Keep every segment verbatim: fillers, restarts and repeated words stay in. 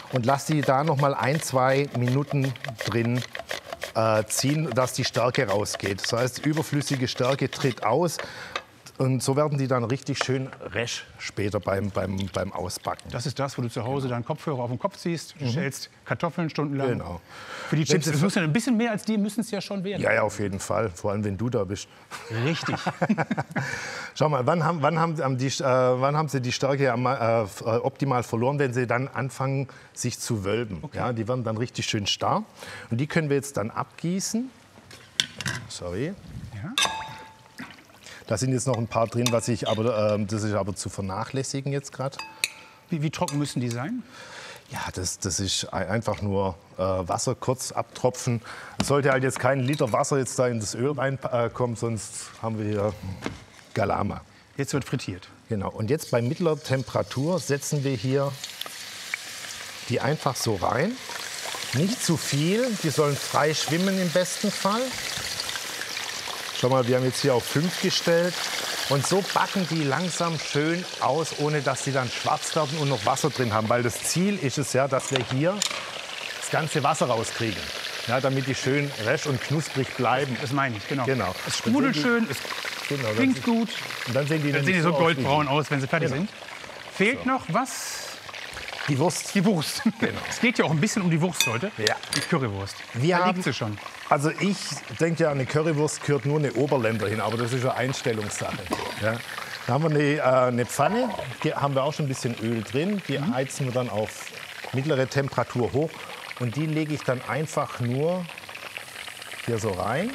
und lasse die da noch mal ein, zwei Minuten drin äh, ziehen, dass die Stärke rausgeht. Das heißt, überflüssige Stärke tritt aus. Und so werden die dann richtig schön resch später beim, beim, beim Ausbacken. Das ist das, wo du zu Hause deinen Kopfhörer auf den Kopf ziehst, mhm. stellst Kartoffeln stundenlang. Genau. Für die Chips, es muss ja ein bisschen mehr als die müssen es ja schon werden. Ja, ja, auf jeden Fall. Vor allem, wenn du da bist. Richtig. Schau mal, wann haben, wann haben, die, äh, wann haben sie die Stärke am, äh, optimal verloren, wenn sie dann anfangen, sich zu wölben. Okay. Ja, die werden dann richtig schön starr. Und die können wir jetzt dann abgießen. Sorry. Ja. Da sind jetzt noch ein paar drin, was ich aber, äh, das ist aber zu vernachlässigen jetzt gerade. Wie, wie trocken müssen die sein? Ja, das, das ist einfach nur äh, Wasser kurz abtropfen. Es sollte halt jetzt kein Liter Wasser jetzt da in das Öl reinkommen, äh, sonst haben wir hier Galama. Jetzt wird frittiert. Genau. Und jetzt bei mittlerer Temperatur setzen wir hier die einfach so rein. Nicht zu viel, die sollen frei schwimmen im besten Fall. Schau mal, wir haben jetzt hier auf fünf gestellt. Und so backen die langsam schön aus, ohne dass sie dann schwarz werden und noch Wasser drin haben. Weil das Ziel ist es ja, dass wir hier das ganze Wasser rauskriegen. Ja, damit die schön resch und knusprig bleiben. Das meine ich, genau. genau. Es sprudelt schön, es genau, klingt gut. Und dann sehen die, dann sehen die so so goldbraun aus, wenn sie fertig genau. sind. Fehlt so. noch was? Die Wurst. Die Wurst. Genau. Es geht ja auch ein bisschen um die Wurst, Leute. Ja. Die Currywurst. Wir da haben, liegt sie schon. Also ich denke ja, eine Currywurst gehört nur eine Oberländer hin, aber das ist eine Einstellungssache. Ja. Da haben wir eine, äh, eine Pfanne, die haben wir auch schon ein bisschen Öl drin. Die mhm. heizen wir dann auf mittlere Temperatur hoch. Und die lege ich dann einfach nur hier so rein.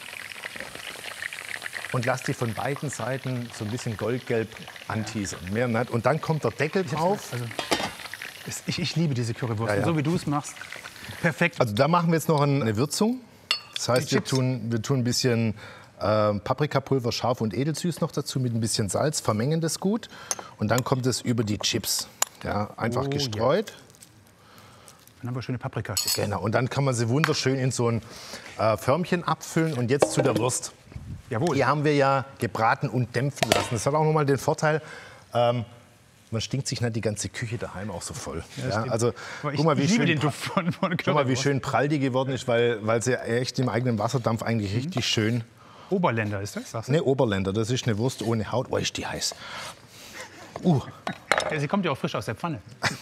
Und lasse die von beiden Seiten so ein bisschen goldgelb anteasern. Mehr nicht. Und dann kommt der Deckel drauf. Also, ich, ich liebe diese Currywurst, ja, ja. so wie du es machst. Perfekt. Also da machen wir jetzt noch eine Würzung. Das heißt, wir tun, wir tun ein bisschen äh, Paprikapulver, scharf und edelsüß noch dazu mit ein bisschen Salz, vermengen das gut. Und dann kommt es über die Chips. Ja, einfach oh, gestreut. Ja. Dann haben wir schöne Paprikachips. Genau, und dann kann man sie wunderschön in so ein äh, Förmchen abfüllen. Und jetzt zu der Wurst. Jawohl. Die haben wir ja gebraten und dämpfen lassen. Das hat auch nochmal den Vorteil, ähm, man stinkt sich nicht die ganze Küche daheim auch so voll. Ja, ja, also, ich, guck mal, wie ich liebe schön, den Duft von, von guck mal, wie schön prall die geworden ist, weil, weil sie echt im eigenen Wasserdampf eigentlich mhm. richtig schön... Oberländer ist das? Sagst du? Ne, Oberländer. Das ist eine Wurst ohne Haut. Oh, ist die heiß. Uh. Ja, sie kommt ja auch frisch aus der Pfanne.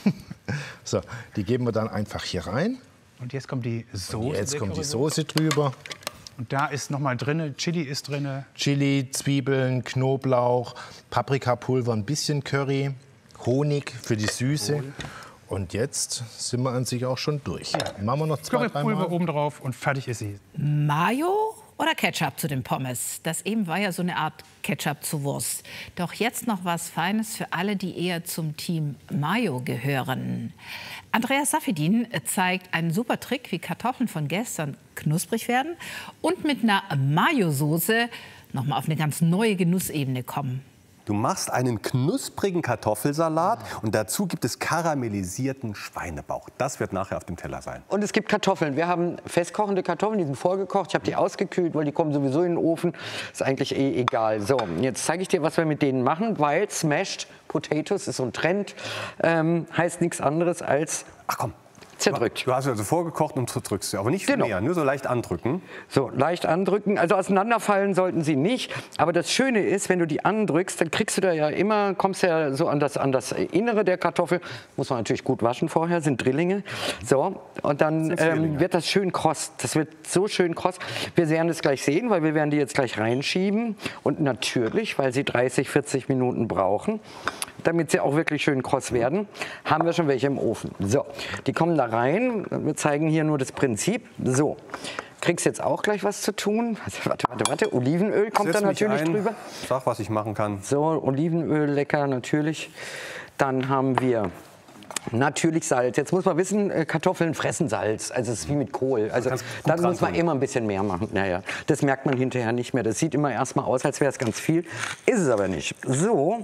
So, die geben wir dann einfach hier rein. Und jetzt kommt die Soße. Und jetzt kommt die Soße drüber. Und da ist noch mal drin, Chili ist drin. Chili, Zwiebeln, Knoblauch, Paprikapulver, ein bisschen Curry, Honig für die Süße. Cool. Und jetzt sind wir an sich auch schon durch. Ja. Machen wir noch zwei, Currypulver oben drauf und fertig ist sie. Mayo oder Ketchup zu den Pommes? Das eben war ja so eine Art Ketchup zu Wurst. Doch jetzt noch was Feines für alle, die eher zum Team Mayo gehören. Andreas Safedin zeigt einen super Trick, wie Kartoffeln von gestern knusprig werden und mit einer Mayo-Soße noch mal auf eine ganz neue Genussebene kommen. Du machst einen knusprigen Kartoffelsalat und dazu gibt es karamellisierten Schweinebauch. Das wird nachher auf dem Teller sein. Und es gibt Kartoffeln. Wir haben festkochende Kartoffeln, die sind vorgekocht. Ich habe die ausgekühlt, weil die kommen sowieso in den Ofen. Ist eigentlich eh egal. So, jetzt zeige ich dir, was wir mit denen machen, weil Smashed Potatoes ist so ein Trend. Ähm, heißt nichts anderes als... Ach komm. Zerdrückt. Du hast also vorgekocht und zerdrückst sie, aber nicht viel genau. mehr, nur so leicht andrücken. So, leicht andrücken. Also auseinanderfallen sollten sie nicht. Aber das Schöne ist, wenn du die andrückst, dann kriegst du da ja immer, kommst ja so an das, an das Innere der Kartoffel. Muss man natürlich gut waschen vorher, sind Drillinge. So, und dann ähm, wird das schön kross. Das wird so schön kross. Wir werden es gleich sehen, weil wir werden die jetzt gleich reinschieben. Und natürlich, weil sie dreißig, vierzig Minuten brauchen, damit sie auch wirklich schön kross werden, haben wir schon welche im Ofen. So, die kommen da rein. Wir zeigen hier nur das Prinzip. So, kriegst jetzt auch gleich was zu tun. Also, warte, warte, warte. Olivenöl kommt da natürlich drüber. Sag, was ich machen kann. So, Olivenöl, lecker natürlich. Dann haben wir natürlich Salz. Jetzt muss man wissen, Kartoffeln fressen Salz. Also es ist wie mit Kohl. Also dann muss man immer ein bisschen mehr machen. Naja, das merkt man hinterher nicht mehr. Das sieht immer erst mal aus, als wäre es ganz viel. Ist es aber nicht. So.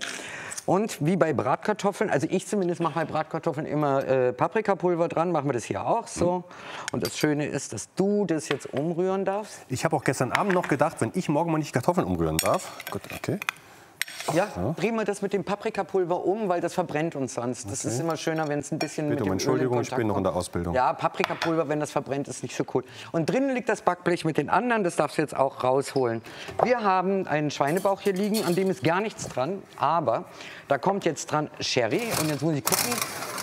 Und wie bei Bratkartoffeln, also ich zumindest mache bei Bratkartoffeln immer äh, Paprikapulver dran, machen wir das hier auch so. Und das Schöne ist, dass du das jetzt umrühren darfst. Ich habe auch gestern Abend noch gedacht, wenn ich morgen mal nicht Kartoffeln umrühren darf. Gut, okay. Ja, drehen wir das mit dem Paprikapulver um, weil das verbrennt uns sonst. Das okay. ist immer schöner, wenn es ein bisschen Bitte mit dem um Entschuldigung, Öl in ich bin noch in der Ausbildung. Ja, Paprikapulver, wenn das verbrennt, ist nicht so cool. Und drinnen liegt das Backblech mit den anderen, das darfst du jetzt auch rausholen. Wir haben einen Schweinebauch hier liegen, an dem ist gar nichts dran, aber da kommt jetzt dran Sherry und jetzt muss ich gucken.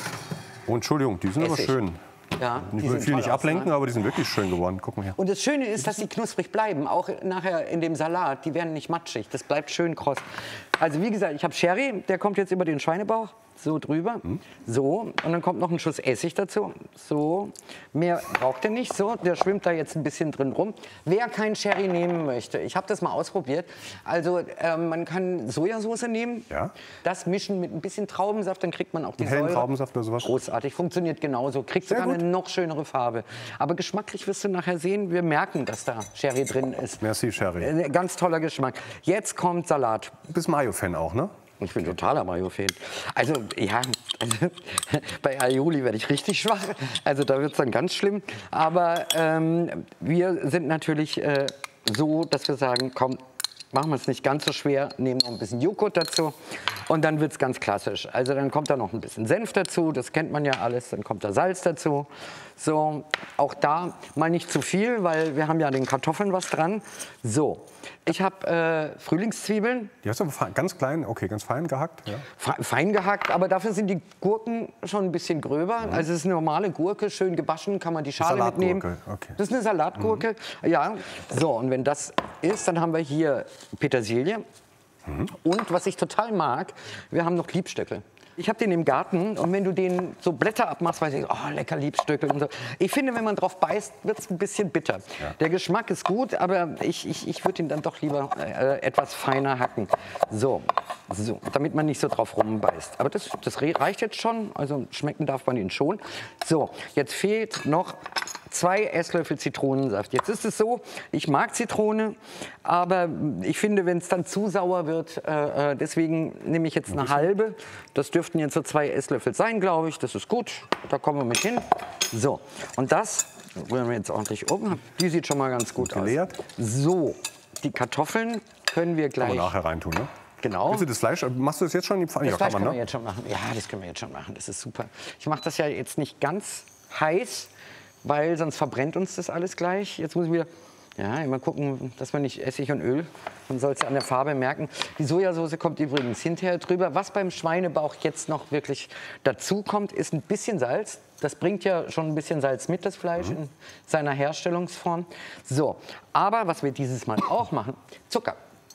Oh, Entschuldigung, die sind aber schön. Ja, ich will viel nicht ablenken, aber die sind wirklich schön geworden. Guck mal her. Und das Schöne ist, dass sie knusprig bleiben, auch nachher in dem Salat. Die werden nicht matschig, das bleibt schön kross. Also wie gesagt, ich habe Sherry, der kommt jetzt über den Schweinebauch. So drüber, hm. so, und dann kommt noch ein Schuss Essig dazu, so, mehr braucht er nicht, so, der schwimmt da jetzt ein bisschen drin rum. Wer kein Sherry nehmen möchte, ich habe das mal ausprobiert, also äh, man kann Sojasauce nehmen, ja. das mischen mit ein bisschen Traubensaft, dann kriegt man auch die einen hellen Säure. Traubensaft oder sowas? Großartig, funktioniert genauso, kriegt sogar eine noch schönere Farbe. Aber geschmacklich wirst du nachher sehen, wir merken, dass da Sherry drin ist. Merci, Sherry. Äh, ganz toller Geschmack. Jetzt kommt Salat. Du bist Mayo-Fan auch, ne? Ich bin totaler Mayo-Fan. Also, ja, also, bei Aioli werde ich richtig schwach. Also, da wird es dann ganz schlimm. Aber ähm, wir sind natürlich äh, so, dass wir sagen, komm, machen wir es nicht ganz so schwer, nehmen noch ein bisschen Joghurt dazu und dann wird es ganz klassisch. Also, dann kommt da noch ein bisschen Senf dazu, das kennt man ja alles. Dann kommt da Salz dazu. So, auch da mal nicht zu viel, weil wir haben ja an den Kartoffeln was dran. So, ich habe äh, Frühlingszwiebeln. Die hast du aber ganz klein, okay, ganz fein gehackt? Ja. Fein gehackt, aber dafür sind die Gurken schon ein bisschen gröber. Mhm. Also es ist eine normale Gurke, schön gewaschen, kann man die Schale mitnehmen. Okay. Das ist eine Salatgurke, mhm. ja. So, und wenn das ist, dann haben wir hier Petersilie. Mhm. Und was ich total mag, wir haben noch Liebstöckel. Ich habe den im Garten und wenn du den so Blätter abmachst, weiß ich, oh, lecker Liebstöckel und so. Ich finde, wenn man drauf beißt, wird es ein bisschen bitter. Ja. Der Geschmack ist gut, aber ich, ich, ich würde ihn dann doch lieber äh, etwas feiner hacken. So, so, damit man nicht so drauf rumbeißt. Aber das, das reicht jetzt schon, also schmecken darf man ihn schon. So, jetzt fehlt noch zwei Esslöffel Zitronensaft. Jetzt ist es so, ich mag Zitrone, aber ich finde, wenn es dann zu sauer wird, äh, deswegen nehme ich jetzt eine halbe. Das dürften jetzt so zwei Esslöffel sein, glaube ich. Das ist gut, da kommen wir mit hin. So, und das rühren wir jetzt ordentlich um. Die sieht schon mal ganz gut, gut aus. So, die Kartoffeln können wir gleich... Kann man nachher reintun, ne? Genau. Willst du das Fleisch, machst du das jetzt schon in die Pfanne? Das ja, Fleisch kann man, können ne? wir jetzt schon machen. Ja, das können wir jetzt schon machen. Das ist super. Ich mache das ja jetzt nicht ganz heiß, weil sonst verbrennt uns das alles gleich. Jetzt muss ich wieder, ja, mal gucken, dass man nicht Essig und Öl, man soll es an der Farbe merken. Die Sojasauce kommt übrigens hinterher drüber. Was beim Schweinebauch jetzt noch wirklich dazu kommt, ist ein bisschen Salz. Das bringt ja schon ein bisschen Salz mit, das Fleisch, mhm. in seiner Herstellungsform. So, aber was wir dieses Mal auch machen, Zucker.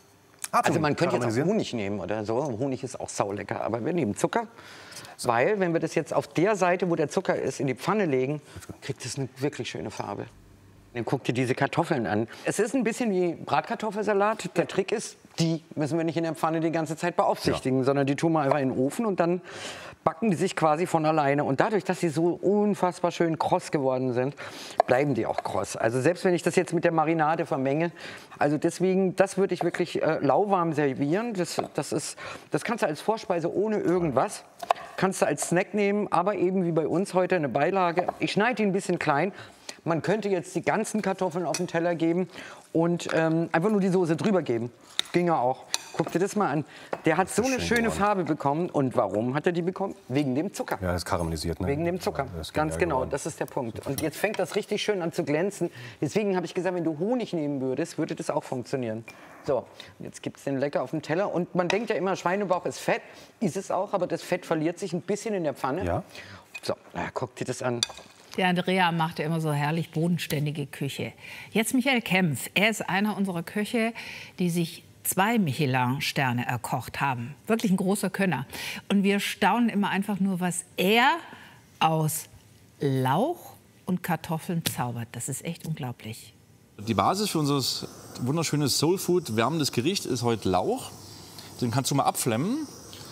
Also man könnte jetzt auch Honig nehmen oder so. Honig ist auch saulecker, aber wir nehmen Zucker. Weil, wenn wir das jetzt auf der Seite, wo der Zucker ist, in die Pfanne legen, kriegt es eine wirklich schöne Farbe. Dann guck dir diese Kartoffeln an. Es ist ein bisschen wie Bratkartoffelsalat. Der Trick ist, die müssen wir nicht in der Pfanne die ganze Zeit beaufsichtigen, ja. sondern die tun wir einfach in den Ofen und dann backen die sich quasi von alleine. Und dadurch, dass sie so unfassbar schön kross geworden sind, bleiben die auch kross. Also selbst wenn ich das jetzt mit der Marinade vermenge, also deswegen, das würde ich wirklich äh, lauwarm servieren. Das, das, ist, das kannst du als Vorspeise ohne irgendwas. Kannst du als Snack nehmen, aber eben wie bei uns heute eine Beilage. Ich schneide die ein bisschen klein. Man könnte jetzt die ganzen Kartoffeln auf den Teller geben und ähm, einfach nur die Soße drüber geben. Ginge auch. Guck dir das mal an. Der hat so eine schöne Farbe bekommen. Und warum hat er die bekommen? Wegen dem Zucker. Ja, das ist karamellisiert, ne? Wegen dem Zucker. Ja, ganz genau, geworden. Das ist der Punkt. Und jetzt fängt das richtig schön an zu glänzen. Deswegen habe ich gesagt, wenn du Honig nehmen würdest, würde das auch funktionieren. So, jetzt gibt es den lecker auf dem Teller. Und man denkt ja immer, Schweinebauch ist Fett. Ist es auch, aber das Fett verliert sich ein bisschen in der Pfanne. Ja. So, na, guck dir das an. Der Andrea macht ja immer so herrlich bodenständige Küche. Jetzt Michael Kempf. Er ist einer unserer Köche, die sich zwei Michelin-Sterne erkocht haben. Wirklich ein großer Könner. Und wir staunen immer einfach nur, was er aus Lauch und Kartoffeln zaubert. Das ist echt unglaublich. Die Basis für unser wunderschönes Soulfood, wärmendes Gericht, ist heute Lauch. Den kannst du mal abflemmen.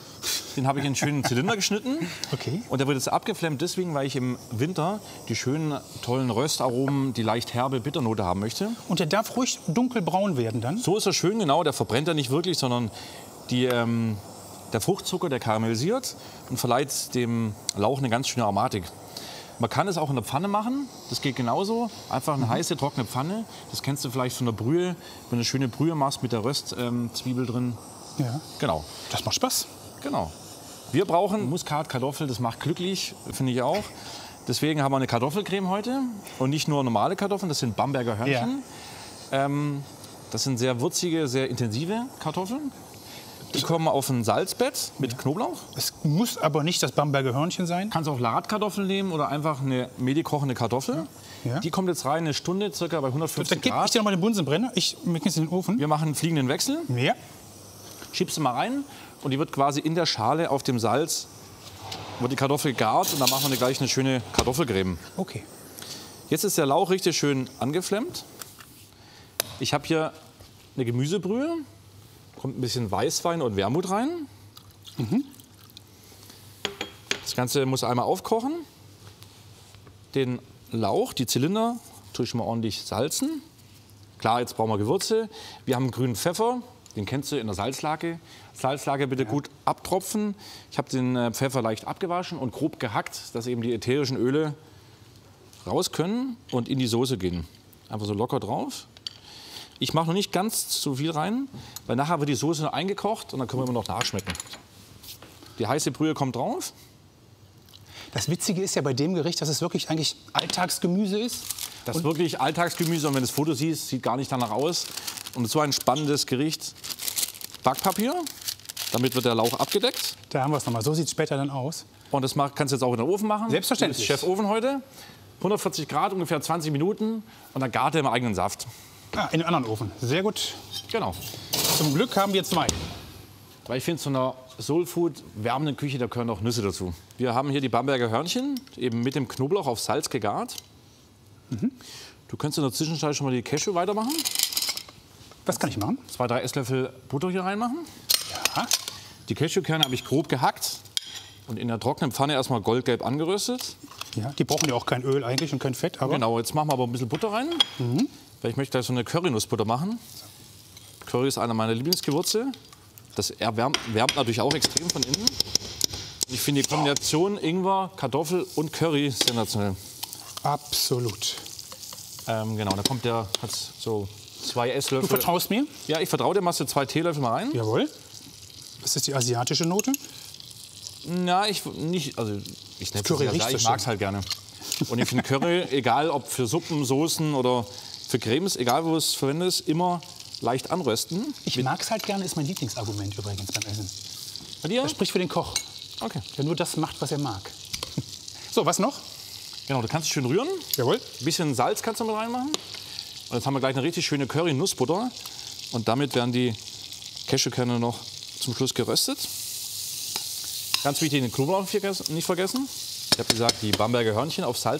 Den habe ich in einen schönen Zylinder geschnitten. Okay. Und der wird jetzt abgeflemmt deswegen, weil ich im Winter die schönen, tollen Röstaromen, die leicht herbe Bitternote haben möchte. Und der darf ruhig dunkelbraun werden dann? So ist er schön, genau. Der verbrennt ja nicht wirklich, sondern die, ähm, der Fruchtzucker, der karamellisiert und verleiht dem Lauch eine ganz schöne Aromatik. Man kann es auch in der Pfanne machen, das geht genauso. Einfach eine mhm. heiße, trockene Pfanne. Das kennst du vielleicht von der Brühe. Wenn du eine schöne Brühe machst mit der Röstzwiebel drin. Ja. Genau. Das macht Spaß. Genau. Wir brauchen Muskatkartoffel, das macht glücklich, finde ich auch. Deswegen haben wir eine Kartoffelcreme heute und nicht nur normale Kartoffeln, das sind Bamberger Hörnchen. Ja. Ähm, das sind sehr würzige, sehr intensive Kartoffeln. Die kommen auf ein Salzbett mit ja. Knoblauch. Es muss aber nicht das Bamberger Hörnchen sein. Kannst auch Latkartoffeln nehmen oder einfach eine medikochende Kartoffel. Ja. Die kommt jetzt rein eine Stunde, circa bei hundertfünfzig Grad. Dann gebe ich dir noch mal den Bunsenbrenner. Ich mix es in den Ofen. Wir machen einen fliegenden Wechsel. Ja. Schiebst du mal rein und die wird quasi in der Schale auf dem Salz, wird die Kartoffel gegart und dann machen wir gleich eine schöne Kartoffelcreme. Okay. Jetzt ist der Lauch richtig schön angeflammt. Ich habe hier eine Gemüsebrühe. Kommt ein bisschen Weißwein und Wermut rein. Mhm. Das Ganze muss einmal aufkochen. Den Lauch, die Zylinder, tue ich mal ordentlich salzen. Klar, jetzt brauchen wir Gewürze. Wir haben grünen Pfeffer, den kennst du in der Salzlake. Salzlake bitte ja. gut abtropfen. Ich habe den Pfeffer leicht abgewaschen und grob gehackt, dass eben die ätherischen Öle raus können und in die Soße gehen. Einfach so locker drauf. Ich mache noch nicht ganz zu viel rein, weil nachher wird die Soße noch eingekocht und dann können wir immer noch nachschmecken. Die heiße Brühe kommt drauf. Das Witzige ist ja bei dem Gericht, dass es wirklich eigentlich Alltagsgemüse ist. Das ist wirklich Alltagsgemüse und wenn du das Foto siehst, sieht gar nicht danach aus. Und so ein spannendes Gericht. Backpapier, damit wird der Lauch abgedeckt. Da haben wir es nochmal. So sieht es später dann aus. Und das kannst du jetzt auch in den Ofen machen. Selbstverständlich. Das ist Chefofen heute. hundertvierzig Grad, ungefähr zwanzig Minuten und dann gart er im eigenen Saft. Ah, in den anderen Ofen. Sehr gut. Genau. Zum Glück haben wir zwei. Weil ich finde, zu einer Soulfood wärmenden Küche, da gehören auch Nüsse dazu. Wir haben hier die Bamberger Hörnchen, eben mit dem Knoblauch auf Salz gegart. Mhm. Du könntest in der Zwischenzeit schon mal die Cashew weitermachen. Was kann ich machen? Zwei, drei Esslöffel Butter hier reinmachen. Ja. Die Cashewkerne habe ich grob gehackt und in der trockenen Pfanne erstmal goldgelb angeröstet. Ja, die brauchen ja auch kein Öl eigentlich und kein Fett. Aber genau, jetzt machen wir aber ein bisschen Butter rein. Mhm. Weil ich möchte gleich so eine Currynussbutter machen. Curry ist einer meiner Lieblingsgewürze. Das erwärmt, wärmt natürlich auch extrem von innen. Ich finde die Kombination Ingwer, Kartoffel und Curry sensationell. Absolut. Ähm, genau, da kommt der, hat so zwei Esslöffel. Du vertraust mir? Ja, ich vertraue dir, machst du zwei Teelöffel mal rein. Jawohl. Das ist die asiatische Note? Na, ich nicht, also ich nenne Curry es ja, so ich mag es halt gerne. Und ich finde Curry, egal ob für Suppen, Soßen oder für Cremes, egal wo du es verwendest, immer leicht anrösten. Ich mag es halt gerne, ist mein Lieblingsargument übrigens beim Essen. Bei dir? Das spricht für den Koch. Okay. Der nur das macht, was er mag. So, was noch? Genau, du kannst es schön rühren. Jawohl. Ein bisschen Salz kannst du mit reinmachen. Und jetzt haben wir gleich eine richtig schöne Curry-Nussbutter. Und damit werden die Cashewkerne noch zum Schluss geröstet. Ganz wichtig, den Knoblauch nicht vergessen. Ich habe gesagt, die Bamberger Hörnchen auf Salz